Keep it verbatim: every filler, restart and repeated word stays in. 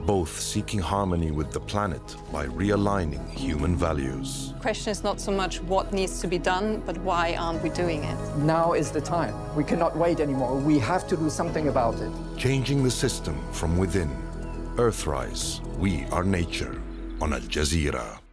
both seeking harmony with the planet by realigning human values. The question is not so much what needs to be done, but why aren't we doing it? Now is the time. We cannot wait anymore. We have to do something about it. Changing the system from within. Earthrise, We Are Nature, on Al Jazeera.